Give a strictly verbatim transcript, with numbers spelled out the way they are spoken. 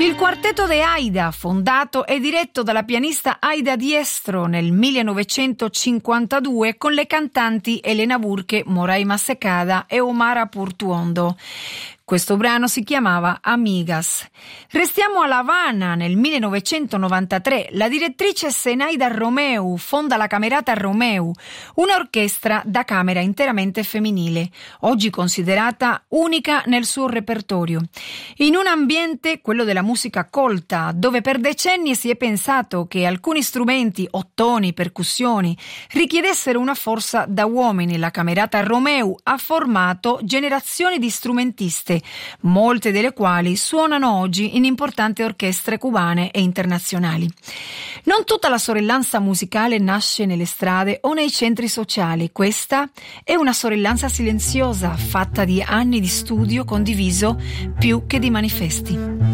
Il quartetto de Aida, fondato e diretto dalla pianista Aida Diestro nel millenovecentocinquantadue con le cantanti Elena Burke, Moraima Secada e Omara Portuondo. Questo brano si chiamava Amigas. Restiamo a La Habana nel millenovecentonovantatré. La direttrice Zenaida Romeu fonda la Camerata Romeu, un'orchestra da camera interamente femminile, oggi considerata unica nel suo repertorio. In un ambiente, quello della musica colta, dove per decenni si è pensato che alcuni strumenti, ottoni, percussioni, richiedessero una forza da uomini, la Camerata Romeu ha formato generazioni di strumentiste, molte delle quali suonano oggi in importanti orchestre cubane e internazionali. Non tutta la sorellanza musicale nasce nelle strade o nei centri sociali. Questa è una sorellanza silenziosa, fatta di anni di studio condiviso più che di manifesti.